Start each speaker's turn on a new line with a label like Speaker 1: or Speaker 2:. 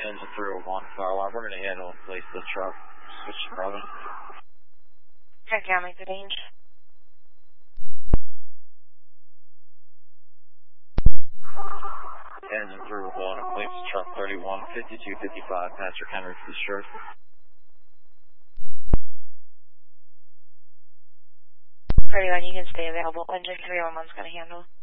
Speaker 1: engine 301, fire alarm. We're going to handle and place the truck. Switch to brother.
Speaker 2: Okay, I'll make the range.
Speaker 1: Engine 301, place truck 31, 5255, Patrick Henry, please sure.
Speaker 2: 31, you can stay available. Engine 311's going to handle.